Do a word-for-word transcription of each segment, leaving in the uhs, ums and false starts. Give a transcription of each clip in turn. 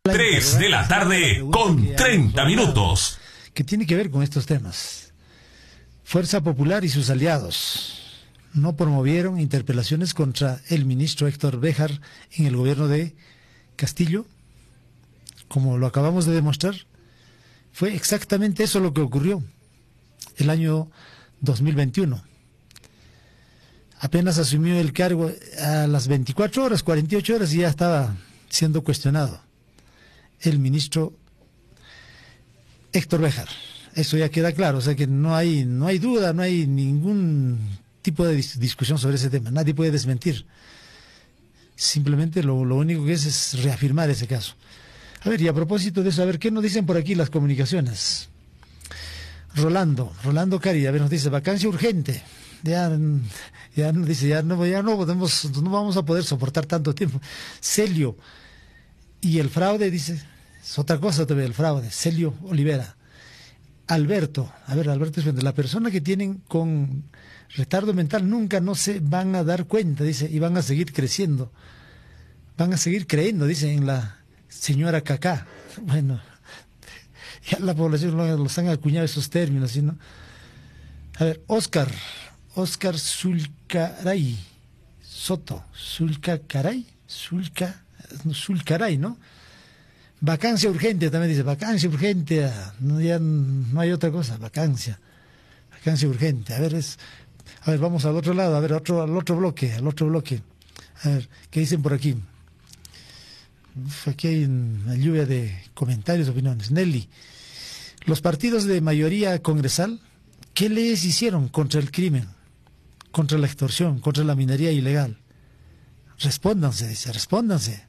tres de la tarde con treinta minutos. Que tiene que ver con estos temas. Fuerza Popular y sus aliados no promovieron interpelaciones contra el ministro Héctor Béjar en el gobierno de Castillo, como lo acabamos de demostrar. Fue exactamente eso lo que ocurrió el año dos mil veintiuno. Apenas asumió el cargo a las veinticuatro horas, cuarenta y ocho horas, y ya estaba siendo cuestionado el ministro Héctor Béjar. Eso ya queda claro, o sea que no hay, no hay duda, no hay ningún tipo de dis discusión sobre ese tema, nadie puede desmentir. Simplemente lo, lo único que es es reafirmar ese caso. A ver, y a propósito de eso, a ver, ¿qué nos dicen por aquí las comunicaciones? Rolando, Rolando Cari, a ver, nos dice, vacancia urgente. Ya, ya nos dice, ya no, ya no podemos, no vamos a poder soportar tanto tiempo. Celio, y el fraude, dice, es otra cosa todavía, el fraude. Celio Olivera. Alberto, a ver, Alberto, la persona que tienen con retardo mental nunca no se van a dar cuenta, dice, y van a seguir creciendo. Van a seguir creyendo, dice, en la señora Cacá. Bueno, ya la población lo, los han acuñado esos términos, ¿sí, no? A ver, Oscar, Oscar Zulcaray Soto, Zulcaray, Zulca, Zulcaray, ¿no? Vacancia urgente, también dice, vacancia urgente, no, ya no hay otra cosa, vacancia, vacancia urgente. A ver, es, a ver, vamos al otro lado, a ver, otro, al otro bloque, al otro bloque. A ver, ¿qué dicen por aquí? Uf, aquí hay una lluvia de comentarios, opiniones. Nelly, los partidos de mayoría congresal, ¿qué leyes hicieron contra el crimen, contra la extorsión, contra la minería ilegal? Respóndanse, dice, respóndanse.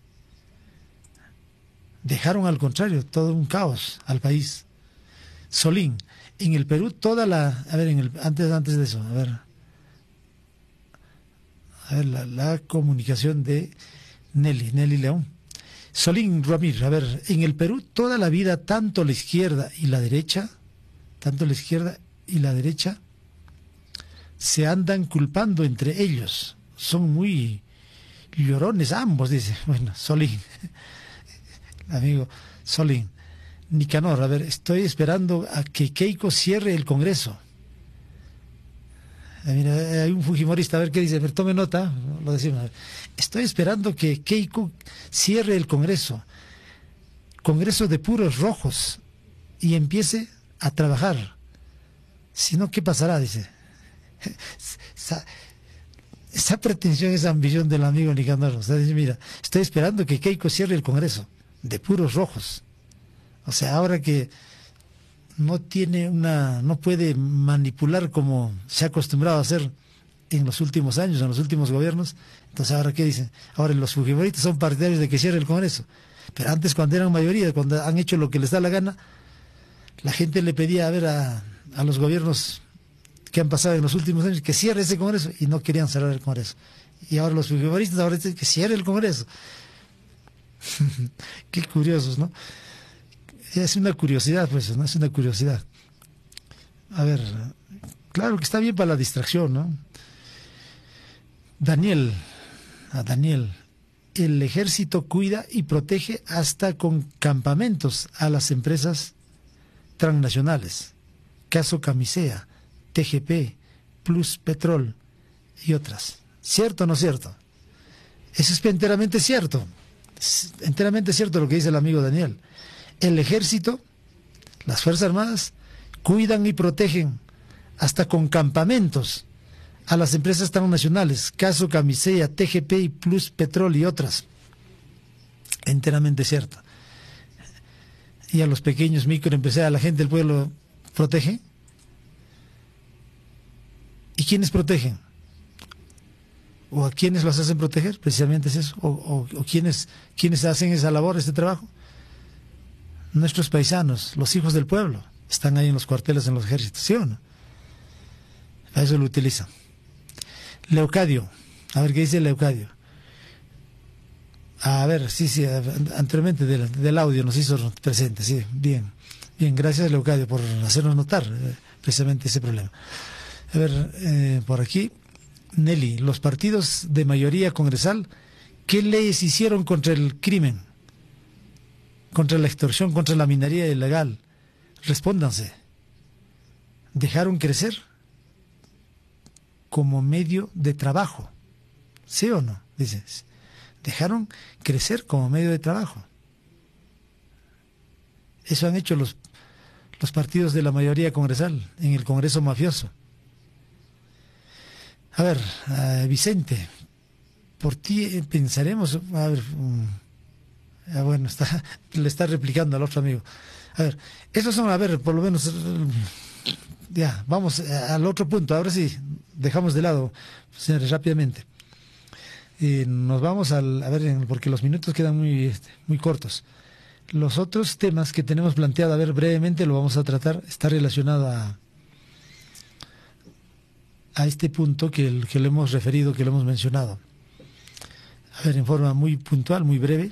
Dejaron al contrario todo un caos al país. Solín, en el Perú toda la, a ver, en el, antes, antes de eso, a ver, a ver la, la comunicación de Nelly, Nelly León. Solín Ramírez, a ver, en el Perú toda la vida tanto la izquierda y la derecha, tanto la izquierda y la derecha se andan culpando entre ellos. Son muy llorones ambos, dice. Bueno, Solín, amigo Solín. Nicanor, a ver, estoy esperando a que Keiko cierre el Congreso. Eh, mira, hay un fujimorista, a ver qué dice, pero tome nota, lo decimos. A ver. Estoy esperando que Keiko cierre el Congreso, Congreso de puros rojos, y empiece a trabajar. Si no, ¿qué pasará? Dice. Esa, esa pretensión, esa ambición del amigo Nicanor. O sea, dice, mira, estoy esperando que Keiko cierre el Congreso de puros rojos. O sea, ahora que no tiene una, no puede manipular como se ha acostumbrado a hacer en los últimos años, en los últimos gobiernos, entonces ahora ¿qué dicen? Ahora los fujimoristas son partidarios de que cierre el Congreso. Pero antes, cuando eran mayoría, cuando han hecho lo que les da la gana, la gente le pedía a ver a, a los gobiernos que han pasado en los últimos años que cierre ese Congreso, y no querían cerrar el Congreso. Y ahora los fujimoristas ahora dicen que cierre el Congreso. Qué curiosos, ¿no? Es una curiosidad, pues, ¿no? Es una curiosidad. A ver, claro que está bien para la distracción, ¿no? Daniel, a Daniel, el ejército cuida y protege hasta con campamentos a las empresas transnacionales. Caso Camisea, T G P, Plus Petrol y otras. ¿Cierto o no cierto? Eso es enteramente cierto. Es enteramente cierto lo que dice el amigo Daniel. El ejército, las Fuerzas Armadas, cuidan y protegen hasta con campamentos a las empresas transnacionales, caso Camisea, T G P, Plus Petrol y otras. Enteramente cierto. Y a los pequeños microempresarios, a la gente del pueblo, ¿protegen? ¿Y quiénes protegen? ¿O a quiénes los hacen proteger? Precisamente es eso. ¿O, o, o quiénes, quiénes hacen esa labor, ese trabajo? Nuestros paisanos, los hijos del pueblo, están ahí en los cuarteles, en los ejércitos, ¿sí o no? A eso lo utilizan. Leucadio, a ver qué dice Leucadio. A ver, sí, sí, anteriormente del, del audio nos hizo presente, sí, bien, bien, gracias Leucadio por hacernos notar eh, precisamente ese problema. A ver, eh, por aquí, Nelly, los partidos de mayoría congresal, ¿qué leyes hicieron contra el crimen? contra la extorsión, contra la minería ilegal. Respóndanse. ¿Dejaron crecer como medio de trabajo? ¿Sí o no? Dices. Dejaron crecer como medio de trabajo. Eso han hecho los, los partidos de la mayoría congresal en el Congreso mafioso. A ver, uh, Vicente, por ti pensaremos, a ver, um, ah, bueno, está, le está replicando al otro amigo. A ver, esos son, a ver, por lo menos, uh, ya, vamos al otro punto, ahora sí, dejamos de lado, señores, rápidamente. Eh, nos vamos al, a ver, porque los minutos quedan muy, este, muy cortos. Los otros temas que tenemos planteado, a ver, brevemente lo vamos a tratar, está relacionado a... a este punto que, el, que le hemos referido, que lo hemos mencionado. A ver, en forma muy puntual, muy breve.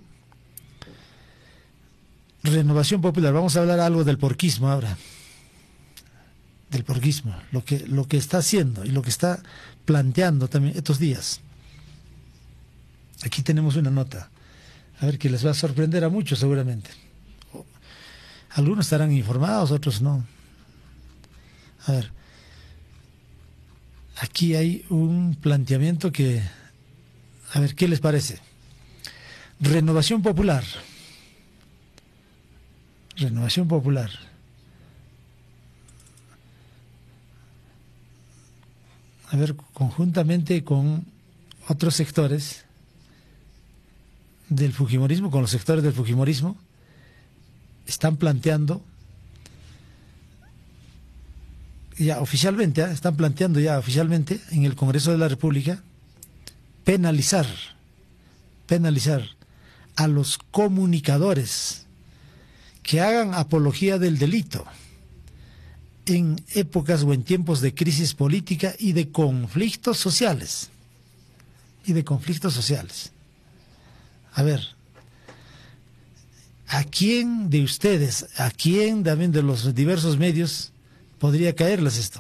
Renovación Popular. Vamos a hablar algo del porquismo ahora. Del porquismo. Lo que, lo que está haciendo y lo que está planteando también estos días. Aquí tenemos una nota. A ver, que les va a sorprender a muchos seguramente. Algunos estarán informados, otros no. A ver. Aquí hay un planteamiento que, a ver, ¿qué les parece? Renovación Popular. Renovación Popular. A ver, conjuntamente con otros sectores del fujimorismo, con los sectores del fujimorismo, están planteando ya oficialmente, ¿eh? están planteando ya oficialmente en el Congreso de la República penalizar, penalizar a los comunicadores que hagan apología del delito en épocas o en tiempos de crisis política y de conflictos sociales. Y de conflictos sociales. A ver, ¿a quién de ustedes, a quién también de los diversos medios podría caerles esto?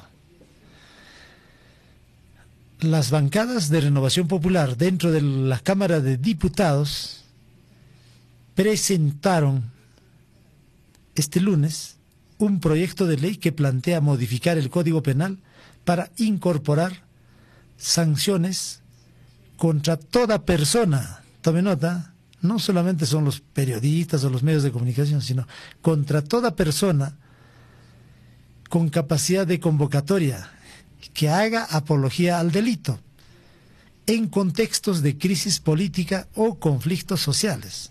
Las bancadas de Renovación Popular dentro de la Cámara de Diputados presentaron este lunes un proyecto de ley que plantea modificar el Código Penal para incorporar sanciones contra toda persona. Tome nota, no solamente son los periodistas o los medios de comunicación, sino contra toda persona con capacidad de convocatoria que haga apología al delito en contextos de crisis política o conflictos sociales.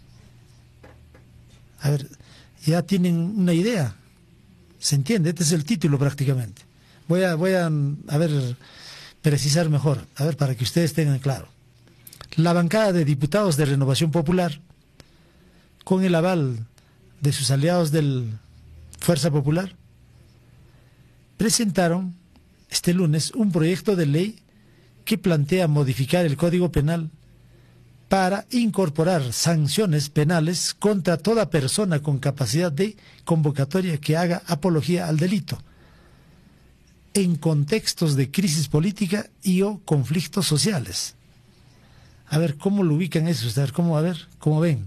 A ver, ya tienen una idea, ¿se entiende? Este es el título prácticamente. Voy a, voy a, a ver, precisar mejor, a ver, para que ustedes tengan claro. La bancada de diputados de Renovación Popular, con el aval de sus aliados del Fuerza Popular, presentaron este lunes un proyecto de ley que plantea modificar el Código Penal para incorporar sanciones penales contra toda persona con capacidad de convocatoria que haga apología al delito en contextos de crisis política y o conflictos sociales. A ver, ¿cómo lo ubican eso? A ver, ¿cómo, a ver, cómo ven?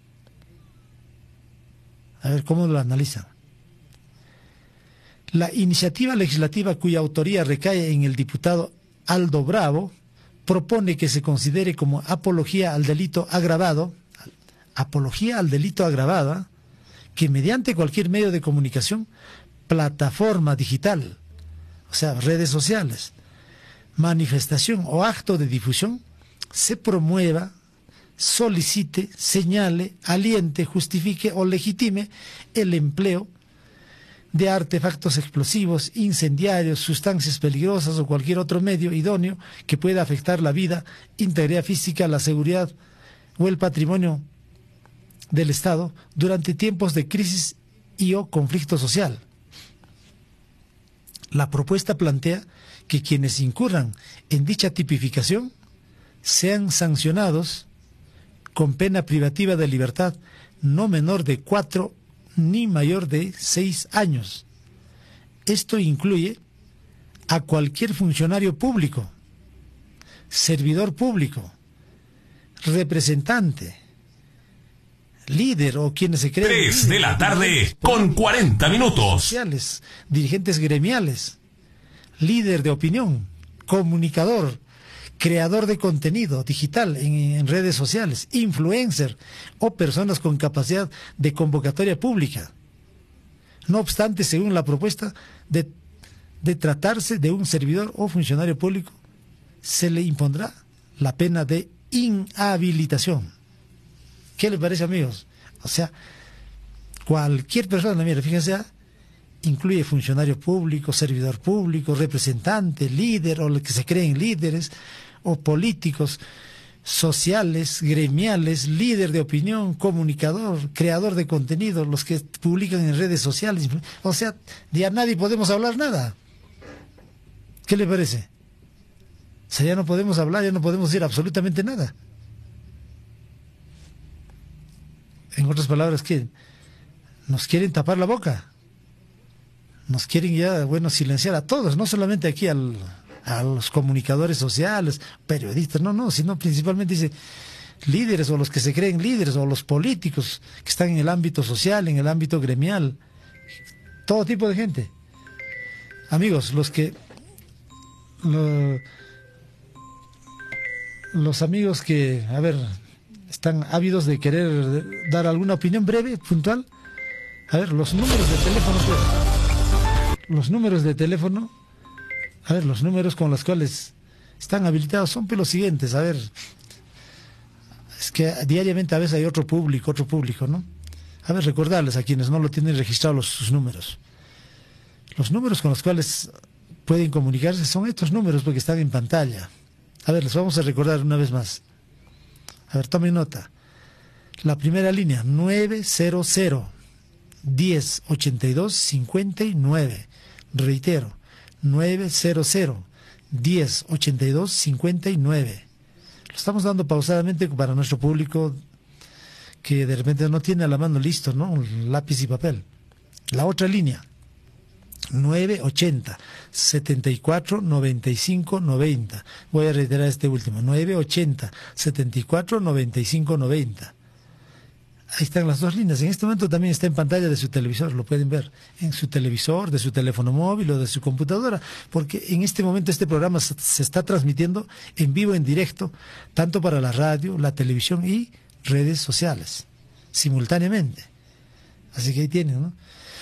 A ver, ¿cómo lo analizan? La iniciativa legislativa cuya autoría recae en el diputado Aldo Bravo propone que se considere como apología al delito agravado, apología al delito agravada, que mediante cualquier medio de comunicación, plataforma digital, o sea, redes sociales, manifestación o acto de difusión, se promueva, solicite, señale, aliente, justifique o legitime el empleo de artefactos explosivos, incendiarios, sustancias peligrosas o cualquier otro medio idóneo que pueda afectar la vida, integridad física, la seguridad o el patrimonio del Estado durante tiempos de crisis y o conflicto social. La propuesta plantea que quienes incurran en dicha tipificación sean sancionados con pena privativa de libertad no menor de cuatro ni mayor de seis años. Esto incluye a cualquier funcionario público, servidor público, representante, líder o quienes se creen tres líderes, de la tarde con cuarenta minutos. Sociales, dirigentes gremiales, líder de opinión, comunicador, creador de contenido digital en, en redes sociales, influencer o personas con capacidad de convocatoria pública. No obstante, según la propuesta, de, de tratarse de un servidor o funcionario público, se le impondrá la pena de inhabilitación. ¿Qué le parece, amigos? O sea, cualquier persona, mira, fíjense, incluye funcionario público, servidor público, representante, líder, o los que se creen líderes, o políticos, sociales, gremiales, líder de opinión, comunicador, creador de contenido, los que publican en redes sociales. O sea, ya nadie podemos hablar nada. ¿Qué le parece? O sea, ya no podemos hablar, ya no podemos decir absolutamente nada. En otras palabras, ¿qué? Nos quieren tapar la boca. Nos quieren ya, bueno, silenciar a todos, no solamente aquí al, a los comunicadores sociales, periodistas, no, no, sino principalmente dice líderes o los que se creen líderes o los políticos que están en el ámbito social, en el ámbito gremial, todo tipo de gente. Amigos, los que lo, los amigos que, a ver, están ávidos de querer dar alguna opinión breve, puntual, a ver, los números de teléfono, pues, los números de teléfono, a ver, los números con los cuales están habilitados son pues los siguientes, a ver, es que diariamente a veces hay otro público, otro público, ¿no? A ver, recordarles a quienes no lo tienen registrados los, sus números. Los números con los cuales pueden comunicarse son estos números porque están en pantalla. A ver, les vamos a recordar una vez más. A ver, tomen nota. La primera línea, nueve cero cero, diez, ochenta y dos, cincuenta y nueve. Reitero, nueve cero cero, diez, ochenta y dos, cincuenta y nueve. Lo estamos dando pausadamente para nuestro público que de repente no tiene a la mano listo, ¿no? Un lápiz y papel. La otra línea, nueve ochenta, setenta y cuatro, noventa y cinco, noventa. Voy a reiterar este último, nueve ochenta, setenta y cuatro, noventa y cinco, noventa. Ahí están las dos líneas. En este momento también está en pantalla de su televisor, lo pueden ver, en su televisor, de su teléfono móvil o de su computadora, porque en este momento este programa se está transmitiendo en vivo, en directo, tanto para la radio, la televisión y redes sociales, simultáneamente. Así que ahí tienen, ¿no?,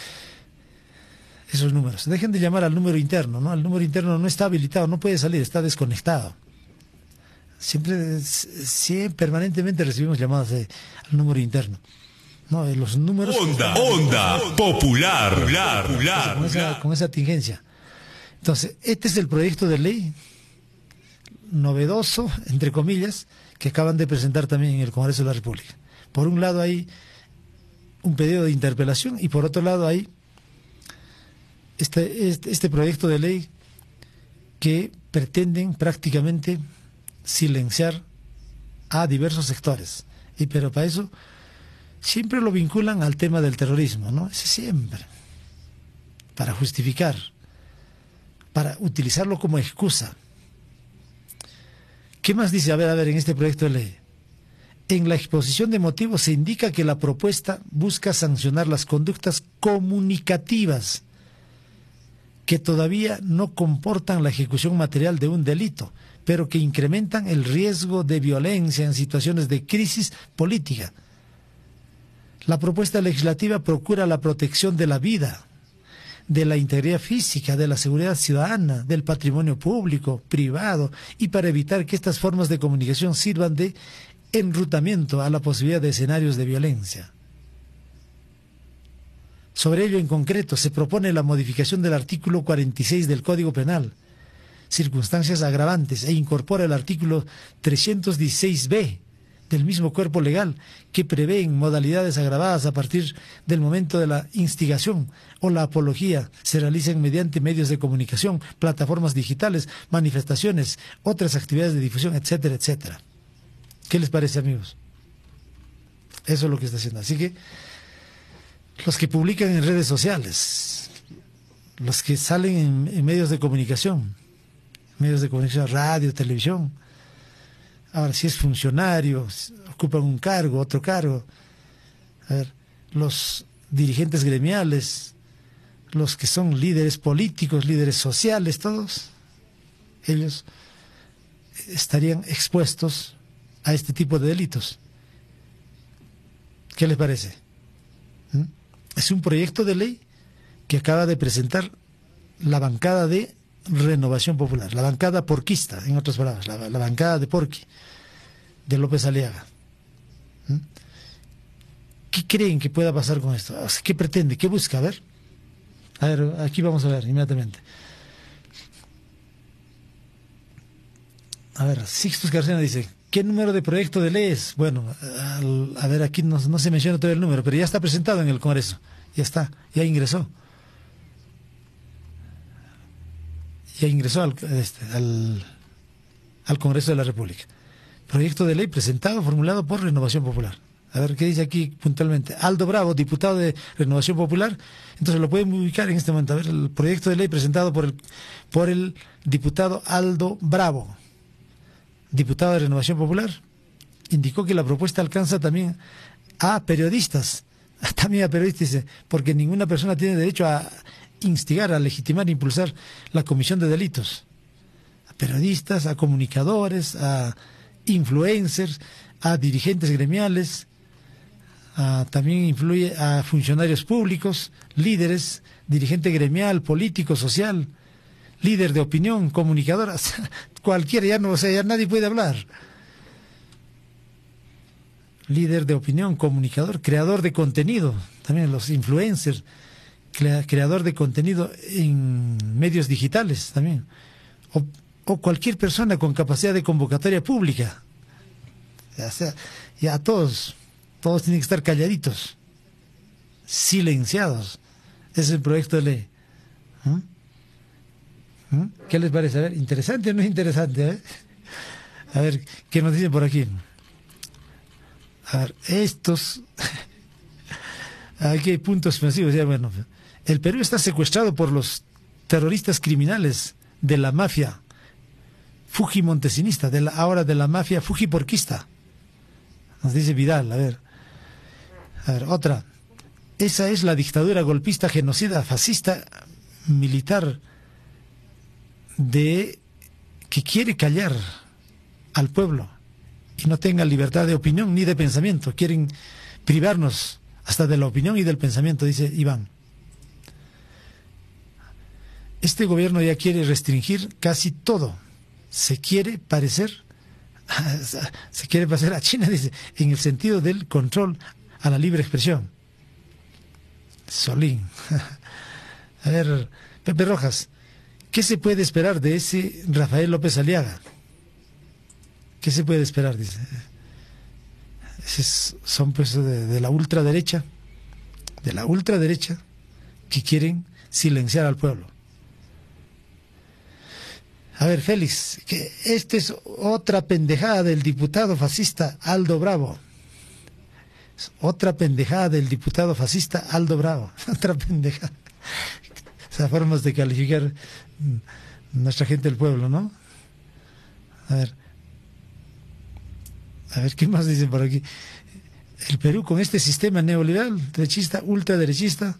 esos números. Dejen de llamar al número interno, ¿no? El número interno no está habilitado, no puede salir, está desconectado. Siempre, siempre permanentemente recibimos llamadas de, al número interno. No, los números. Onda, onda, popular, popular, popular. Con esa, con esa tingencia. Entonces, este es el proyecto de ley novedoso, entre comillas, que acaban de presentar también en el Congreso de la República. Por un lado hay un pedido de interpelación y por otro lado hay este, este, este proyecto de ley que pretenden prácticamente silenciar a diversos sectores. Y pero para eso siempre lo vinculan al tema del terrorismo, ¿no? Ese siempre. Para justificar, para utilizarlo como excusa. ¿Qué más dice? A ver, a ver, en este proyecto de ley. En la exposición de motivos se indica que la propuesta busca sancionar las conductas comunicativas que todavía no comportan la ejecución material de un delito, pero que incrementan el riesgo de violencia en situaciones de crisis política. La propuesta legislativa procura la protección de la vida, de la integridad física, de la seguridad ciudadana, del patrimonio público, privado, y para evitar que estas formas de comunicación sirvan de enrutamiento a la posibilidad de escenarios de violencia. Sobre ello, en concreto, se propone la modificación del artículo cuarenta y seis del Código Penal, circunstancias agravantes, e incorpora el artículo trescientos dieciséis be del mismo cuerpo legal, que prevé modalidades agravadas a partir del momento de la instigación o la apología se realicen mediante medios de comunicación, plataformas digitales, manifestaciones, otras actividades de difusión, etcétera, etcétera. ¿Qué les parece, amigos? Eso es lo que está haciendo. Así que los que publican en redes sociales, los que salen en, en medios de comunicación, medios de comunicación, radio, televisión, ahora si es funcionario, ocupan un cargo, otro cargo, A ver, los dirigentes gremiales, los que son líderes políticos, líderes sociales, todos ellos estarían expuestos a este tipo de delitos. ¿Qué les parece? ¿Mm? Es un proyecto de ley que acaba de presentar la bancada de Renovación Popular, la bancada porquista, en otras palabras, la, la bancada de Porqui, de López Aliaga. ¿Mm? ¿Qué creen que pueda pasar con esto? O sea, ¿qué pretende? ¿Qué busca? A ver, a ver, aquí vamos a ver inmediatamente. A ver, Sixtus Carcena dice, ¿qué número de proyecto de ley es? Bueno, al, a ver, aquí no, no se menciona todo el número, pero ya está presentado en el Congreso. Ya está, ya ingresó. Ya ingresó al, este, al, al Congreso de la República. Proyecto de ley presentado, formulado por Renovación Popular. A ver, ¿qué dice aquí puntualmente? Aldo Bravo, diputado de Renovación Popular. Entonces lo pueden ubicar en este momento. A ver, el proyecto de ley presentado por el, por el diputado Aldo Bravo, diputado de Renovación Popular, indicó que la propuesta alcanza también a periodistas, también a periodistas, dice, porque ninguna persona tiene derecho a instigar, a legitimar, a impulsar la comisión de delitos. A periodistas, a comunicadores, a influencers, a dirigentes gremiales, a, también influye a funcionarios públicos, líderes, dirigente gremial, político, social, líder de opinión, comunicador, cualquiera, ya no, o sea, ya nadie puede hablar. Líder de opinión, comunicador, creador de contenido, también los influencers, crea, creador de contenido en medios digitales también, o, o cualquier persona con capacidad de convocatoria pública. O sea, ya todos, todos tienen que estar calladitos, silenciados. Ese es el proyecto de ley. ¿Mm? ¿Qué les parece? A ver, ¿interesante o no es interesante? ¿Eh? A ver, ¿qué nos dicen por aquí? A ver, estos... Aquí hay puntos suspensivos. Ya, bueno, el Perú está secuestrado por los terroristas criminales de la mafia fujimontesinista, de la, ahora de la mafia fujiporquista. Nos dice Vidal, a ver. A ver, otra. Esa es la dictadura golpista, genocida, fascista, militar, de que quiere callar al pueblo y no tenga libertad de opinión ni de pensamiento. Quieren privarnos hasta de la opinión y del pensamiento, dice Iván. Este gobierno ya quiere restringir casi todo. Se quiere parecer se quiere parecer a China, dice, en el sentido del control a la libre expresión. Solín. A ver, Pepe Rojas, ¿qué se puede esperar de ese Rafael López Aliaga? ¿Qué se puede esperar? Dice. Esos son pues de, de la ultraderecha, de la ultraderecha que quieren silenciar al pueblo. A ver, Félix, que esta es otra pendejada del diputado fascista Aldo Bravo. Es otra pendejada del diputado fascista Aldo Bravo. Otra pendejada. Esas formas de calificar nuestra gente del pueblo, ¿no? A ver. A ver, ¿qué más dicen por aquí? El Perú con este sistema neoliberal, derechista, ultraderechista,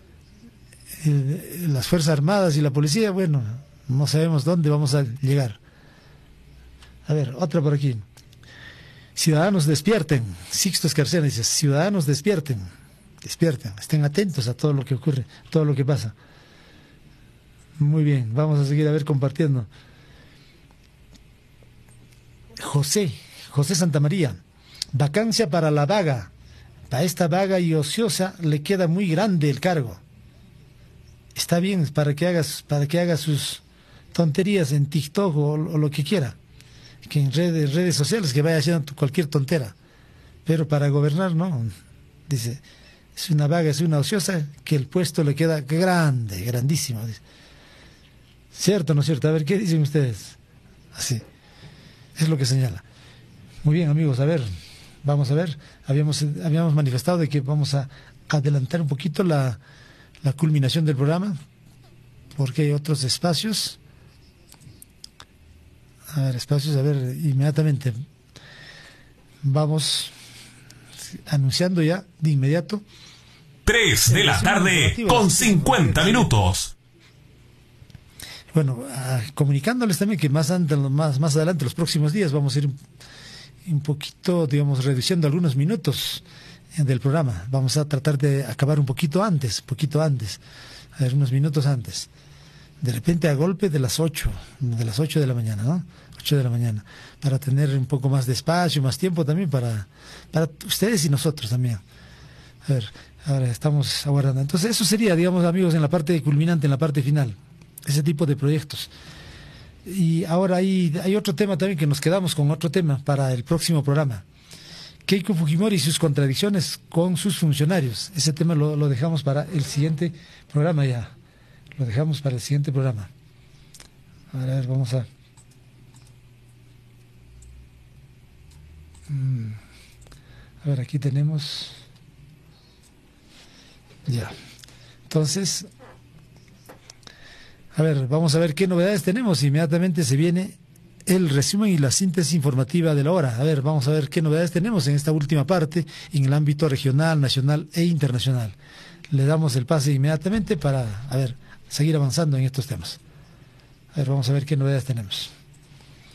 eh, las Fuerzas Armadas y la policía, bueno, no sabemos dónde vamos a llegar. A ver, otra por aquí. Ciudadanos despierten. Sixto Escarcena dice, ciudadanos despierten. Despierten, estén atentos a todo lo que ocurre, todo lo que pasa. Muy bien, vamos a seguir a ver compartiendo. José, José Santamaría, vacancia para la vaga. Para esta vaga y ociosa le queda muy grande el cargo. Está bien para que hagas, para que haga sus tonterías en TikTok o, o lo que quiera, que en redes, redes sociales, que vaya haciendo cualquier tontera, pero para gobernar no. Dice, es una vaga, es una ociosa, que el puesto le queda grande, grandísimo. Dice. ¿Cierto o no es cierto? A ver, ¿qué dicen ustedes? Así, es lo que señala. Muy bien, amigos, a ver, vamos a ver, habíamos, habíamos manifestado de que vamos a adelantar un poquito la, la culminación del programa, porque hay otros espacios. A ver, espacios, a ver, inmediatamente. Vamos, anunciando ya de inmediato. tres de la tarde con cincuenta minutos. Bueno, ah, comunicándoles también que más, ante, más, más adelante, los próximos días, vamos a ir un poquito, digamos, reduciendo algunos minutos del programa. Vamos a tratar de acabar un poquito antes, poquito antes, a ver, unos minutos antes. De repente a golpe de las ocho, de las ocho de la mañana, ¿no? ocho de la mañana, para tener un poco más de espacio, más tiempo también para, para ustedes y nosotros también. A ver, ahora estamos aguardando. Entonces eso sería, digamos, amigos, en la parte culminante, en la parte final, ese tipo de proyectos. Y ahora hay, hay otro tema también, que nos quedamos con otro tema para el próximo programa. Keiko Fujimori y sus contradicciones con sus funcionarios. Ese tema lo, lo dejamos para el siguiente programa ya. Lo dejamos para el siguiente programa. A ver, a ver, vamos a... Mm, a ver, aquí tenemos... Ya. Entonces... A ver, vamos a ver qué novedades tenemos. Inmediatamente se viene el resumen y la síntesis informativa de la hora. A ver, vamos a ver qué novedades tenemos en esta última parte, en el ámbito regional, nacional e internacional. Le damos el pase inmediatamente para, a ver, seguir avanzando en estos temas. A ver, vamos a ver qué novedades tenemos.